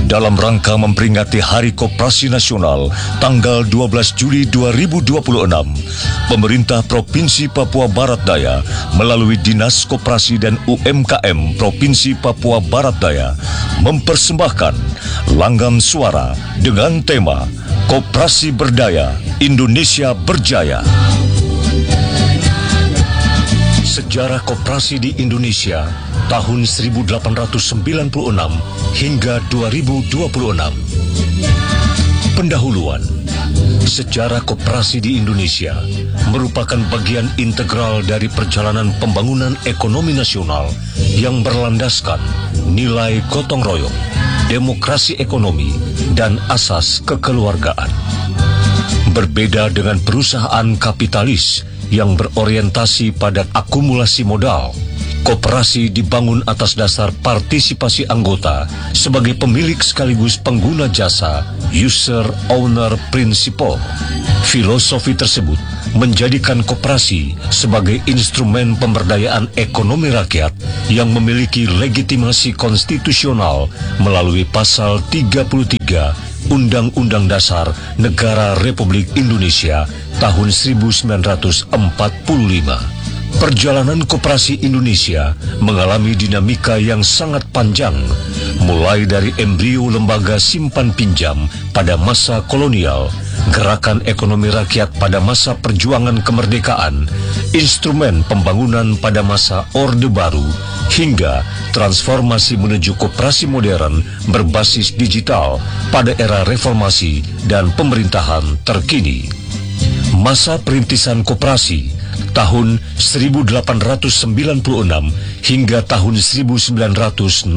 Dalam rangka memperingati Hari Koperasi Nasional tanggal 12 Juli 2026, pemerintah Provinsi Papua Barat Daya melalui Dinas Koperasi dan UMKM Provinsi Papua Barat Daya mempersembahkan langgam suara dengan tema Koperasi Berdaya, Indonesia Berjaya. Sejarah koperasi di Indonesia tahun 1896 hingga 2026. Pendahuluan. Sejarah koperasi di Indonesia merupakan bagian integral dari perjalanan pembangunan ekonomi nasional yang berlandaskan nilai gotong royong, demokrasi ekonomi, dan asas kekeluargaan. Berbeda dengan perusahaan kapitalis yang berorientasi pada akumulasi modal, koperasi dibangun atas dasar partisipasi anggota sebagai pemilik sekaligus pengguna jasa, user owner principle. Filosofi tersebut menjadikan koperasi sebagai instrumen pemberdayaan ekonomi rakyat yang memiliki legitimasi konstitusional melalui pasal 33 Undang-Undang Dasar Negara Republik Indonesia tahun 1945. Perjalanan koperasi Indonesia mengalami dinamika yang sangat panjang, mulai dari embrio lembaga simpan pinjam pada masa kolonial, gerakan ekonomi rakyat pada masa perjuangan kemerdekaan, instrumen pembangunan pada masa Orde Baru, hingga transformasi menuju koperasi modern berbasis digital pada era reformasi dan pemerintahan terkini. Masa perintisan koperasi tahun 1896 hingga tahun 1908.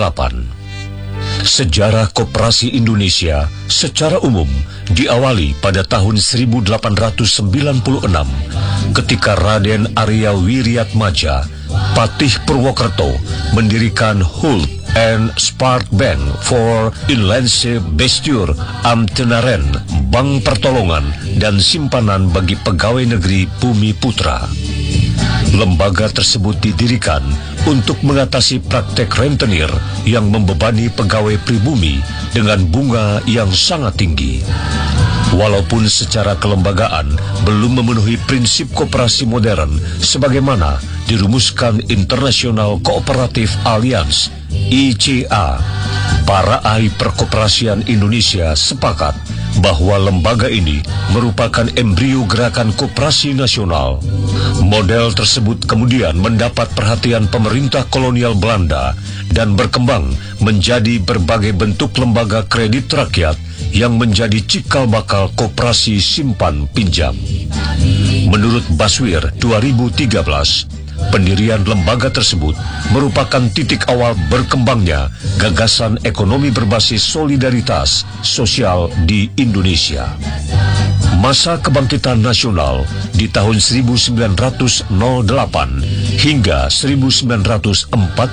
Sejarah koperasi Indonesia secara umum diawali pada tahun 1896 ketika Raden Arya Wiryatmaja, Patih Purwokerto, mendirikan Hult and Spark Bank for Inlandse Bestuur Ambtenaren, Bank Pertolongan dan Simpanan bagi Pegawai Negeri Bumi Putra. Lembaga tersebut didirikan untuk mengatasi praktek rentenir yang membebani pegawai pribumi dengan bunga yang sangat tinggi. Walaupun secara kelembagaan belum memenuhi prinsip koperasi modern sebagaimana dirumuskan International Cooperative Alliance (ICA), para ahli perkoperasian Indonesia sepakat bahwa lembaga ini merupakan embrio gerakan koperasi nasional. Model tersebut kemudian mendapat perhatian pemerintah kolonial Belanda dan berkembang menjadi berbagai bentuk lembaga kredit rakyat yang menjadi cikal bakal koperasi simpan pinjam. Menurut Baswir 2013, pendirian lembaga tersebut merupakan titik awal berkembangnya gagasan ekonomi berbasis solidaritas sosial di Indonesia. Masa kebangkitan nasional di tahun 1908 hingga 1945.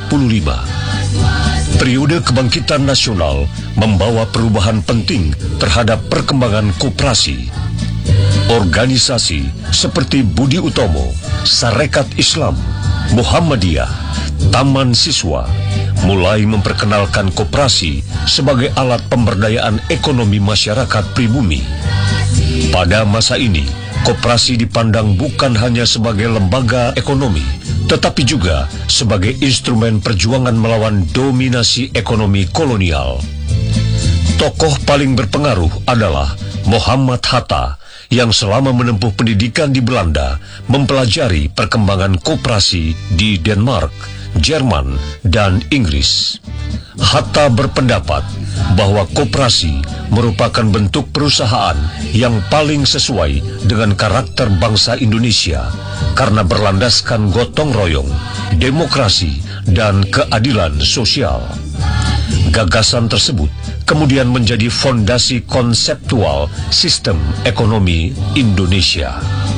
Periode kebangkitan nasional membawa perubahan penting terhadap perkembangan koperasi. Organisasi seperti Budi Utomo, Sarekat Islam, Muhammadiyah, Taman Siswa mulai memperkenalkan koperasi sebagai alat pemberdayaan ekonomi masyarakat pribumi. Pada masa ini, koperasi dipandang bukan hanya sebagai lembaga ekonomi, tetapi juga sebagai instrumen perjuangan melawan dominasi ekonomi kolonial. Tokoh paling berpengaruh adalah Muhammad Hatta, yang selama menempuh pendidikan di Belanda mempelajari perkembangan koperasi di Denmark, Jerman, dan Inggris. Hatta berpendapat bahwa koperasi merupakan bentuk perusahaan yang paling sesuai dengan karakter bangsa Indonesia karena berlandaskan gotong royong, demokrasi, dan keadilan sosial. Gagasan tersebut kemudian menjadi fondasi konseptual sistem ekonomi Indonesia.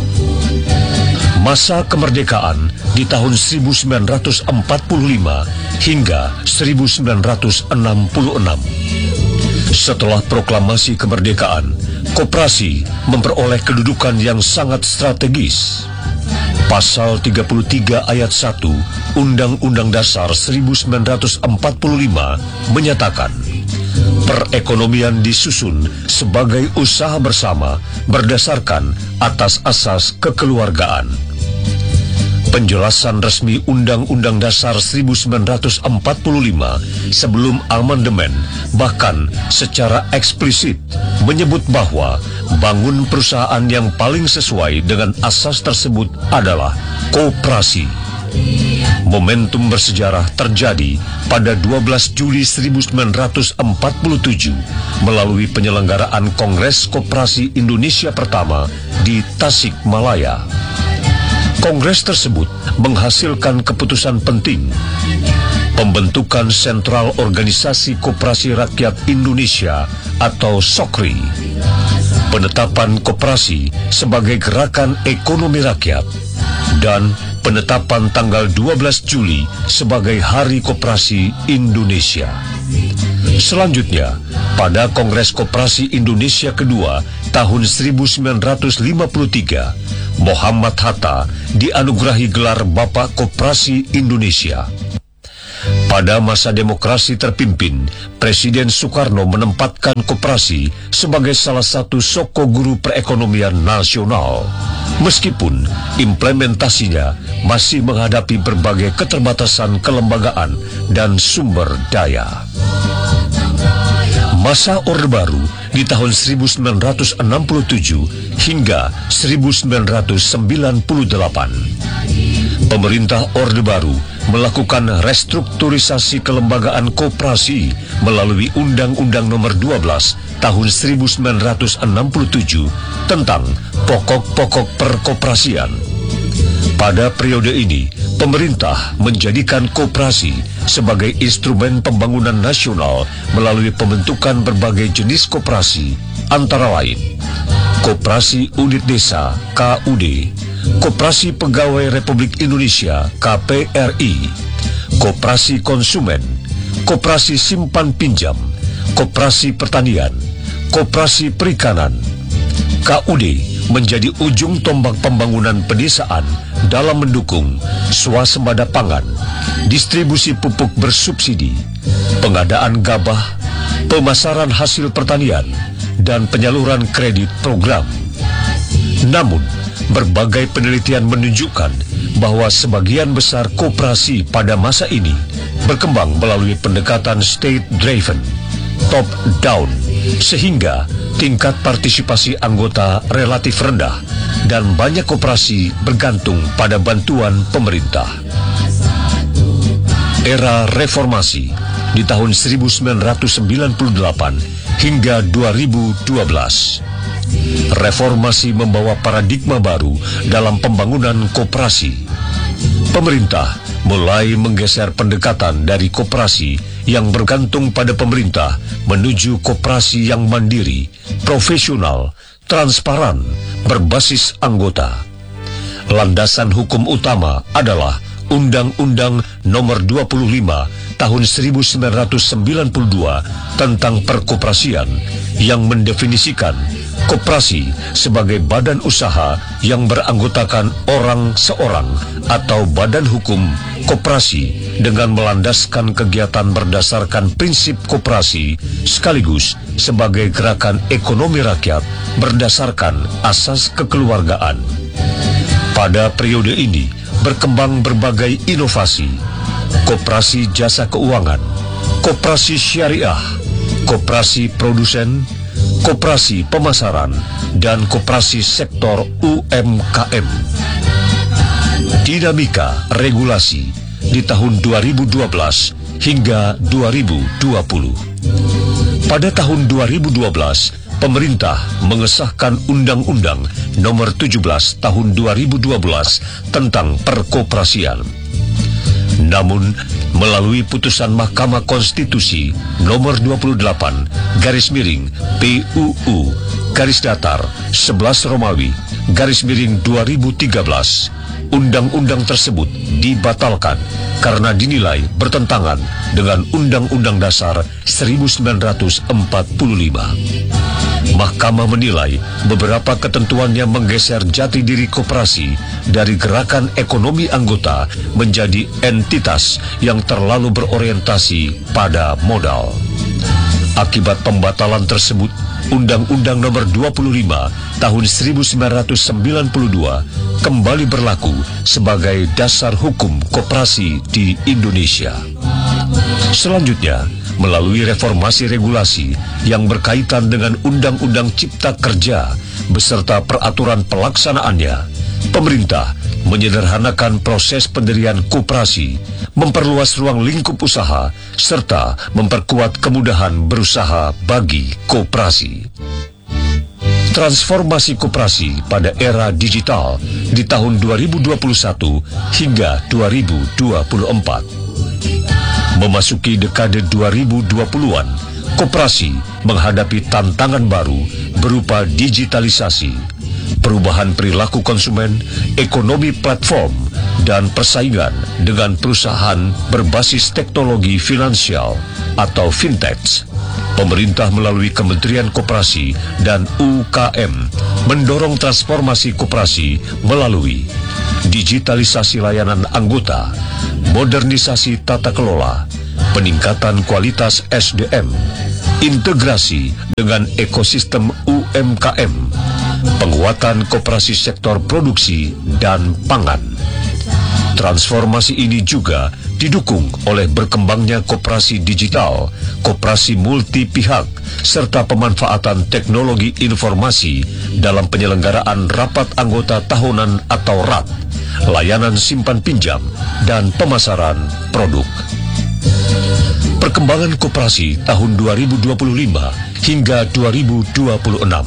Masa kemerdekaan di tahun 1945 hingga 1966. Setelah proklamasi kemerdekaan, koperasi memperoleh kedudukan yang sangat strategis. Pasal 33 ayat 1 Undang-Undang Dasar 1945 menyatakan Perekonomian disusun sebagai usaha bersama berdasarkan atas asas kekeluargaan. Penjelasan resmi Undang-Undang Dasar 1945 sebelum amandemen bahkan secara eksplisit menyebut bahwa bangun perusahaan yang paling sesuai dengan asas tersebut adalah koperasi. Momentum bersejarah terjadi pada 12 Juli 1947 melalui penyelenggaraan Kongres Koperasi Indonesia pertama di Tasikmalaya. Kongres tersebut menghasilkan keputusan penting, pembentukan Sentral Organisasi Koperasi Rakyat Indonesia atau SOKRI, penetapan koperasi sebagai gerakan ekonomi rakyat, dan penetapan tanggal 12 Juli sebagai Hari Koperasi Indonesia. Selanjutnya, pada Kongres Koperasi Indonesia kedua tahun 1953, Muhammad Hatta dianugerahi gelar Bapak Koperasi Indonesia. Pada masa demokrasi terpimpin, Presiden Soekarno menempatkan koperasi sebagai salah satu soko guru perekonomian nasional. Meskipun implementasinya masih menghadapi berbagai keterbatasan kelembagaan dan sumber daya. Masa Orde Baru di tahun 1967 hingga 1998. Pemerintah Orde Baru melakukan restrukturisasi kelembagaan koperasi melalui Undang-Undang Nomor 12 Tahun 1967 tentang pokok-pokok perkoperasian. Pada periode ini, pemerintah menjadikan koperasi sebagai instrumen pembangunan nasional melalui pembentukan berbagai jenis koperasi, antara lain Koperasi Unit Desa (KUD), Koperasi Pegawai Republik Indonesia (KPRI), Koperasi Konsumen, Koperasi Simpan Pinjam, Koperasi Pertanian, Koperasi Perikanan. KUD menjadi ujung tombak pembangunan pedesaan dalam mendukung swasembada pangan, distribusi pupuk bersubsidi, pengadaan gabah, pemasaran hasil pertanian, dan penyaluran kredit program. Namun, berbagai penelitian menunjukkan bahwa sebagian besar koperasi pada masa ini berkembang melalui pendekatan state-driven, top-down, sehingga tingkat partisipasi anggota relatif rendah dan banyak koperasi bergantung pada bantuan pemerintah. Era reformasi di tahun 1998 hingga 2012. Reformasi membawa paradigma baru dalam pembangunan koperasi. Pemerintah mulai menggeser pendekatan dari koperasi yang bergantung pada pemerintah menuju koperasi yang mandiri, profesional, transparan, berbasis anggota. Landasan hukum utama adalah Undang-Undang Nomor 25 Tahun 1992 tentang perkoperasian yang mendefinisikan koperasi sebagai badan usaha yang beranggotakan orang seorang atau badan hukum koperasi dengan melandaskan kegiatan berdasarkan prinsip koperasi sekaligus sebagai gerakan ekonomi rakyat berdasarkan asas kekeluargaan. Pada periode ini berkembang berbagai inovasi, koperasi jasa keuangan, koperasi syariah, koperasi produsen, koperasi pemasaran, dan koperasi sektor UMKM. Dinamika regulasi di tahun 2012 hingga 2020. Pada tahun 2012, pemerintah mengesahkan Undang-Undang Nomor 17 Tahun 2012 tentang perkoperasian. Namun, melalui putusan Mahkamah Konstitusi Nomor 28 PUU _11 Romawi _2013, Undang-undang tersebut dibatalkan karena dinilai bertentangan dengan Undang-Undang Dasar 1945. Mahkamah menilai beberapa ketentuannya menggeser jati diri koperasi dari gerakan ekonomi anggota menjadi entitas yang terlalu berorientasi pada modal. Akibat pembatalan tersebut, Undang-Undang Nomor 25 Tahun 1992 kembali berlaku sebagai dasar hukum koperasi di Indonesia. Selanjutnya, melalui reformasi regulasi yang berkaitan dengan Undang-Undang Cipta Kerja beserta peraturan pelaksanaannya, pemerintah menyederhanakan proses pendirian koperasi, memperluas ruang lingkup usaha, serta memperkuat kemudahan berusaha bagi koperasi. Transformasi koperasi pada era digital di tahun 2021 hingga 2024. Memasuki dekade 2020-an, koperasi menghadapi tantangan baru berupa digitalisasi, perubahan perilaku konsumen, ekonomi platform, dan persaingan dengan perusahaan berbasis teknologi finansial atau fintech. Pemerintah melalui Kementerian Koperasi dan UKM mendorong transformasi koperasi melalui digitalisasi layanan anggota, modernisasi tata kelola, peningkatan kualitas SDM, integrasi dengan ekosistem UMKM, penguatan koperasi sektor produksi dan pangan. Transformasi ini juga didukung oleh berkembangnya koperasi digital, koperasi multi pihak, serta pemanfaatan teknologi informasi dalam penyelenggaraan rapat anggota tahunan atau RAT, layanan simpan pinjam, dan pemasaran produk. Perkembangan koperasi tahun 2025 hingga 2026.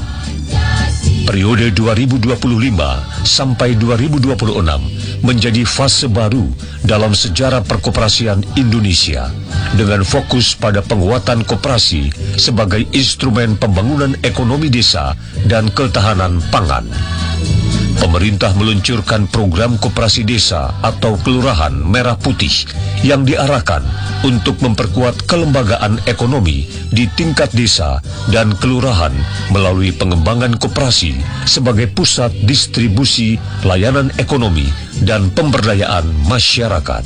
Periode 2025 sampai 2026 menjadi fase baru dalam sejarah perkoperasian Indonesia dengan fokus pada penguatan koperasi sebagai instrumen pembangunan ekonomi desa dan ketahanan pangan. Pemerintah meluncurkan program koperasi desa atau kelurahan merah putih yang diarahkan untuk memperkuat kelembagaan ekonomi di tingkat desa dan kelurahan melalui pengembangan koperasi sebagai pusat distribusi layanan ekonomi dan pemberdayaan masyarakat.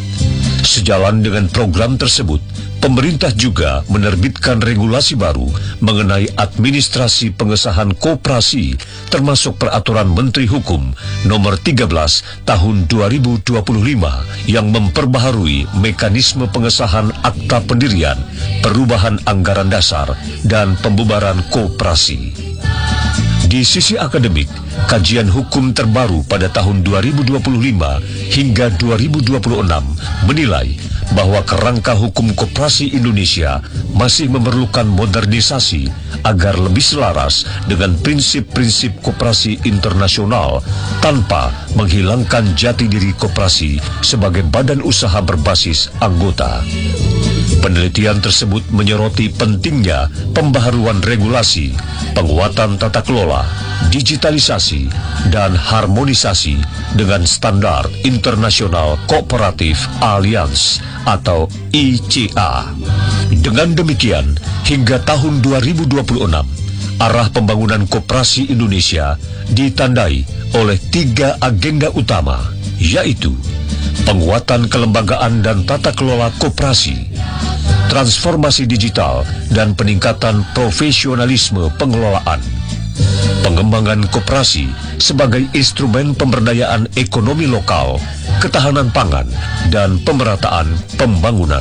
Sejalan dengan program tersebut, pemerintah juga menerbitkan regulasi baru mengenai administrasi pengesahan koperasi, termasuk Peraturan Menteri Hukum Nomor 13 Tahun 2025 yang memperbaharui mekanisme pengesahan akta pendirian, perubahan anggaran dasar, dan pembubaran koperasi. Di sisi akademik, kajian hukum terbaru pada tahun 2025 hingga 2026 menilai bahwa kerangka hukum koperasi Indonesia masih memerlukan modernisasi agar lebih selaras dengan prinsip-prinsip koperasi internasional tanpa menghilangkan jati diri koperasi sebagai badan usaha berbasis anggota. Penelitian tersebut menyoroti pentingnya pembaharuan regulasi, penguatan tata kelola, digitalisasi, dan harmonisasi dengan standar internasional kooperatif Alliance atau ICA. Dengan demikian, hingga tahun 2026, arah pembangunan koperasi Indonesia ditandai oleh 3 agenda utama, yaitu penguatan kelembagaan dan tata kelola koperasi, transformasi digital dan peningkatan profesionalisme pengelolaan, pengembangan koperasi sebagai instrumen pemberdayaan ekonomi lokal, ketahanan pangan, dan pemerataan pembangunan.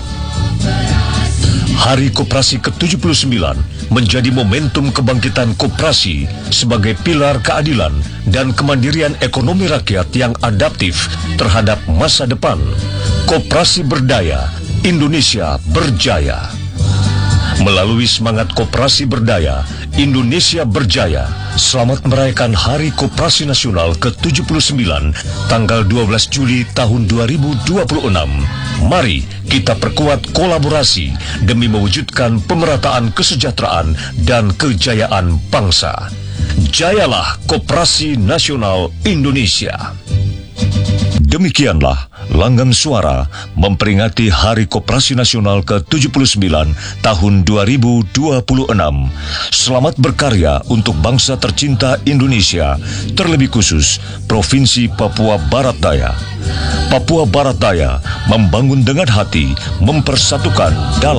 Hari Koperasi ke-79 menjadi momentum kebangkitan koperasi sebagai pilar keadilan dan kemandirian ekonomi rakyat yang adaptif terhadap masa depan. Koperasi berdaya, Indonesia berjaya. Melalui semangat koperasi berdaya, Indonesia berjaya. Selamat merayakan Hari Koperasi Nasional ke-79 tanggal 12 Juli tahun 2026. Mari kita perkuat kolaborasi demi mewujudkan pemerataan kesejahteraan dan kejayaan bangsa. Jayalah Koperasi Nasional Indonesia. Demikianlah Langgam Suara memperingati Hari Koperasi Nasional ke-79 tahun 2026. Selamat berkarya untuk bangsa tercinta Indonesia, terlebih khusus Provinsi Papua Barat Daya. Papua Barat Daya membangun dengan hati, mempersatukan dalam